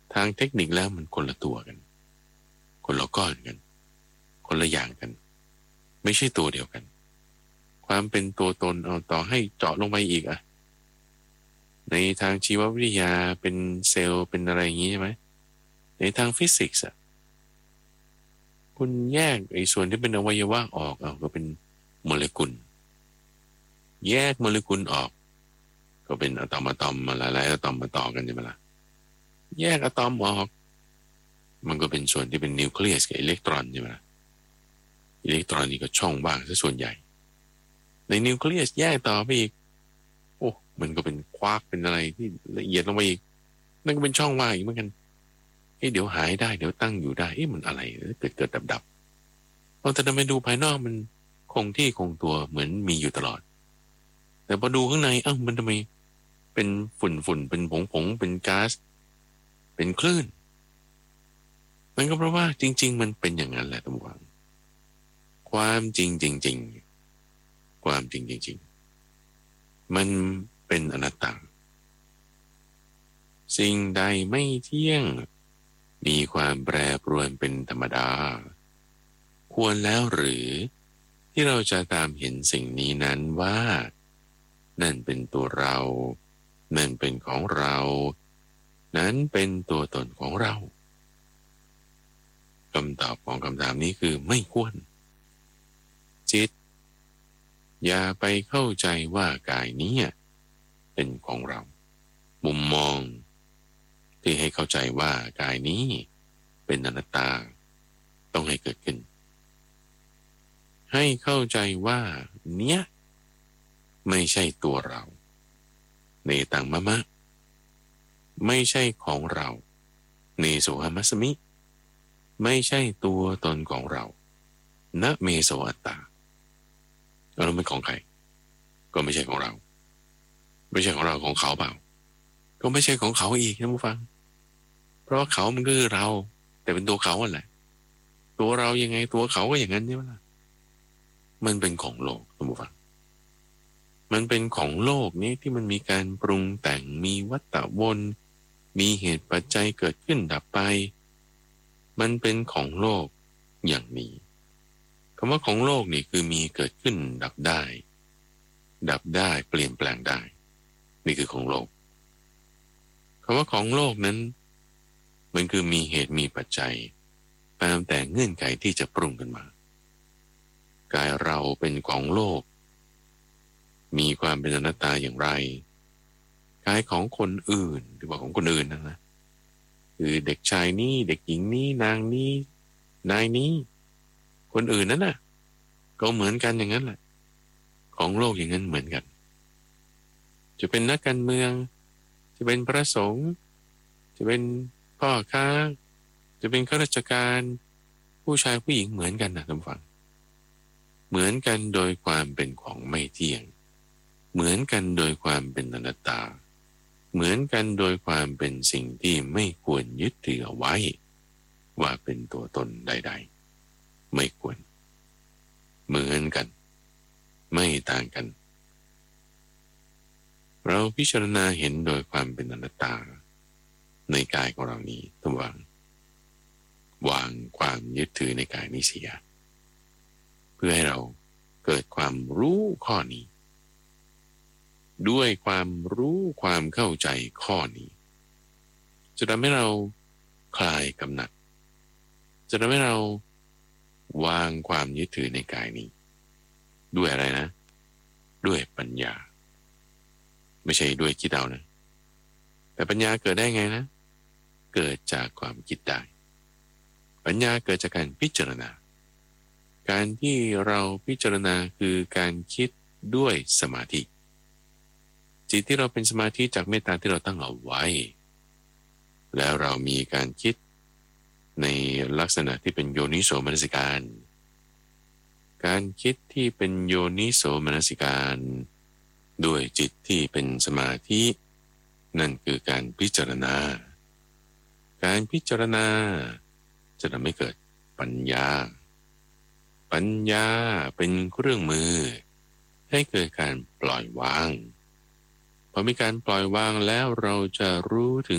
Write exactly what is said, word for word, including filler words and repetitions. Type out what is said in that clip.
ทางเทคนิคแล้วมันคนละตัวกันคนละก้อนกันคนละอย่างกันไม่ใช่ตัวเดียวกันความเป็นตัวตนเอาต่อให้เจาะลงไปอีกอะในทางชีววิทยาเป็นเซลล์เป็นอะไรอย่างนี้ใช่ไหมในทางฟิสิกส์อะคุณแยกไอ้ส่วนที่เป็นอวัยวะออกเอาก็เป็นโมเลกุลแยกโมเลกุลออกก็เป็นอะตอมอะตอมมาหลายๆอะตอมมาต่อกันใช่ไหมล่ะแยกอะตอมออกมันก็เป็นส่วนที่เป็นนิวเคลียสกับอิเล็กตรอนใช่ไหมล่ะอิเล็กตรอนนี่ก็ช่องว่างซะส่วนใหญ่ในนิวเคลียสแยกต่อไปอีกโอ้มันก็เป็นควาร์กเป็นอะไรที่ละเอียดลงไปอีกนั่นก็เป็นช่องว่างอีกเหมือนกันเอ๊ะเดี๋ยวหายได้เดี๋ยวตั้งอยู่ได้เอ๊ะมันอะไรเกิดเกิดดับดับเอาแต่ทำไมดูภายนอกมันคงที่คงตัวเหมือนมีอยู่ตลอดแต่พอดูข้างในอ้าวมันทำไมเป็นฝุ่นฝุ่นเป็นผงผงเป็นก๊าซเป็นคลื่นมันก็เพราะว่าจริงๆมันเป็นอย่างนั้นแหละทุกฝังความจริงจริงๆความจริงจริงๆมันเป็นอนัตตาสิ่งใดไม่เที่ยงมีความแปรปรวนเป็นธรรมดาควรแล้วหรือที่เราจะตามเห็นสิ่งนี้นั้นว่านั่นเป็นตัวเรานั่นเป็นของเรานั้นเป็นตัวตนของเราคำตอบของคำถามนี้คือไม่ควรจิตอย่าไปเข้าใจว่ากายนี้เป็นของเรามุมมองที่ให้เข้าใจว่ากายนี้เป็นอนัตตาต้องให้เกิดขึ้นให้เข้าใจว่าเนี้ยไม่ใช่ตัวเราเนตังมะมะไม่ใช่ของเราเนโสหมัสมิไม่ใช่ตัวตนของเรานะเมโสอัตตาเราเป็นของใครก็ไม่ใช่ของเราไม่ใช่ของเราของเขาเปล่าก็ไม่ใช่ของเขาอีกนะผู้ฟังเพราะเขามันก็คือเราแต่เป็นตัวเขาแหละตัวเรายังไงตัวเขาก็อย่างนั้นใช่ไหมล่ะมันเป็นของโลกนะผู้ฟังมันเป็นของโลกนี้ที่มันมีการปรุงแต่งมีวัฏวนมีเหตุปัจจัยเกิดขึ้นดับไปมันเป็นของโลกอย่างนี้คำว่าของโลกนี่คือมีเกิดขึ้นดับได้ดับได้เปลี่ยนแปลงได้นี่คือของโลกคำว่าของโลกนั้นมันคือมีเหตุมีปัจจัยตามแต่เงื่อนไขที่จะปรุงขึ้นมากายเราเป็นของโลกมีความเป็นอนัตตาอย่างไรกายของคนอื่นหรือว่าของคนอื่นนะนะคือเด็กชายนี้เด็กหญิงนี้นางนี้นายนี้คนอื่นนั่นน่ะก็เหมือนกันอย่างนั้นแหละของโลกอย่างนั้นเหมือนกันจะเป็นนักการเมืองจะเป็นพระสงฆ์จะเป็นพ่อค้าจะเป็นข้าราชการผู้ชายผู้หญิงเหมือนกันนะท่านฟังเหมือนกันโดยความเป็นของไม่เที่ยงเหมือนกันโดยความเป็นอนัตตาเหมือนกันโดยความเป็นสิ่งที่ไม่ควรยึดถือเอาไว้ว่าเป็นตัวตนใดๆไม่ควรเหมือนกันไม่ต่างกันเราพิจารณาเห็นโดยความเป็นอนัตตาในกายของเรานี้ต้องวางวางความยึดถือในกายนี้เสียเพื่อให้เราเกิดความรู้ข้อนี้ด้วยความรู้ความเข้าใจข้อนี้จะทำให้เราคลายกำหนัดจะทำให้เราวางความยึดถือในกายนี้ด้วยอะไรนะด้วยปัญญาไม่ใช่ด้วยคิดเอานะแต่ปัญญาเกิดได้ไงนะเกิดจากความคิดได้ปัญญาเกิดจากการพิจารณาการที่เราพิจารณาคือการคิดด้วยสมาธิจิตที่เราเป็นสมาธิจากเมตตาที่เราตั้งเอาไว้แล้วเรามีการคิดในลักษณะที่เป็นโยนิโสมนสิการการคิดที่เป็นโยนิโสมนสิการด้วยจิตที่เป็นสมาธินั่นคือการพิจารณาการพิจารณาจะทำให้เกิดปัญญาปัญญาเป็นเครื่องมือให้เกิดการปล่อยวางพอมีการปล่อยวางแล้วเราจะรู้ถึง